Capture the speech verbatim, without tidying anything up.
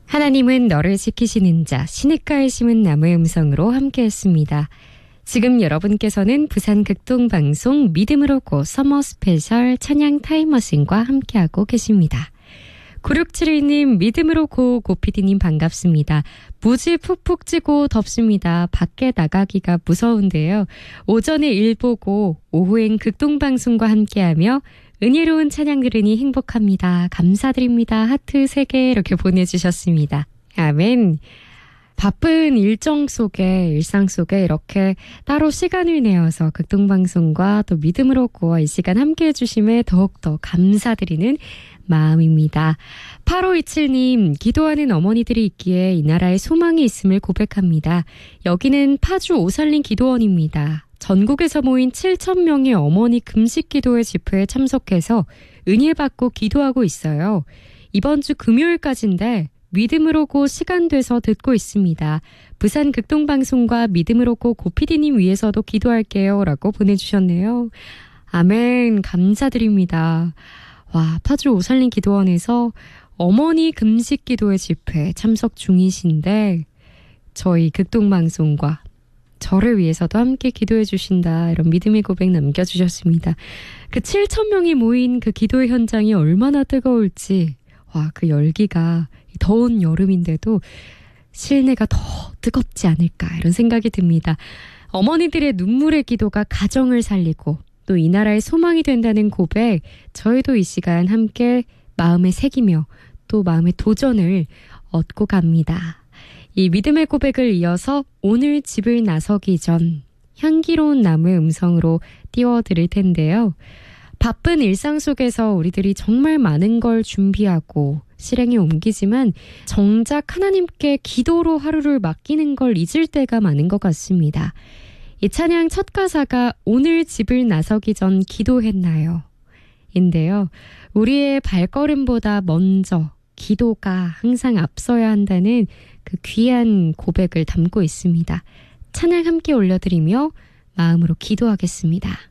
하나님은 너를 지키시는 자, 시냇가에 심은 나무의 음성으로 함께했습니다. 지금 여러분께서는 부산 극동방송 믿음으로 고 서머 스페셜 찬양 타임머신과 함께하고 계십니다. 구육칠일 님 믿음으로 고 고피디님 반갑습니다. 무지 푹푹 찌고 덥습니다. 밖에 나가기가 무서운데요. 오전에 일 보고 오후엔 극동방송과 함께하며 은혜로운 찬양 들으니 행복합니다. 감사드립니다. 하트 세 개 이렇게 보내주셨습니다. 아멘. 바쁜 일정 속에 일상 속에 이렇게 따로 시간을 내어서 극동방송과 또 믿음으로 고와 이 시간 함께해 주심에 더욱더 감사드리는 마음입니다. 팔오이칠 님 기도하는 어머니들이 있기에 이 나라에 소망이 있음을 고백합니다. 여기는 파주 오살림 기도원입니다. 전국에서 모인 칠천 명의 어머니 금식 기도회 집회에 참석해서 은혜 받고 기도하고 있어요. 이번 주 금요일까지인데 믿음으로 고 시간 돼서 듣고 있습니다. 부산 극동방송과 믿음으로 고 고피디님 위해서도 기도할게요 라고 보내주셨네요. 아멘. 감사드립니다. 와, 파주 오살림 기도원에서 어머니 금식 기도회 집회 참석 중이신데 저희 극동방송과 저를 위해서도 함께 기도해 주신다 이런 믿음의 고백 남겨주셨습니다. 그 칠천 명이 모인 그 기도의 현장이 얼마나 뜨거울지 와, 그 열기가 더운 여름인데도 실내가 더 뜨겁지 않을까 이런 생각이 듭니다. 어머니들의 눈물의 기도가 가정을 살리고 또 이 나라의 소망이 된다는 고백 저희도 이 시간 함께 마음에 새기며 또 마음의 도전을 얻고 갑니다. 이 믿음의 고백을 이어서 오늘 집을 나서기 전 향기로운 나무의 음성으로 띄워드릴 텐데요. 바쁜 일상 속에서 우리들이 정말 많은 걸 준비하고 실행에 옮기지만 정작 하나님께 기도로 하루를 맡기는 걸 잊을 때가 많은 것 같습니다. 이 찬양 첫 가사가 오늘 집을 나서기 전 기도했나요? 인데요. 우리의 발걸음보다 먼저 기도가 항상 앞서야 한다는 그 귀한 고백을 담고 있습니다. 찬양 함께 올려드리며 마음으로 기도하겠습니다.